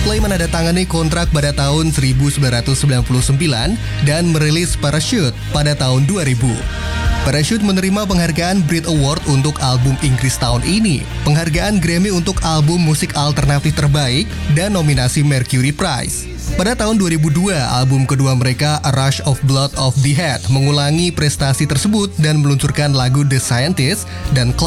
Coldplay menandatangani kontrak pada tahun 1999 dan merilis Parachute pada tahun 2000. Parachute menerima penghargaan Brit Award untuk album Inggris tahun ini, penghargaan Grammy untuk album musik alternatif terbaik, dan nominasi Mercury Prize. Pada tahun 2002, album kedua mereka, A Rush of Blood of the Head, mengulangi prestasi tersebut dan meluncurkan lagu The Scientist dan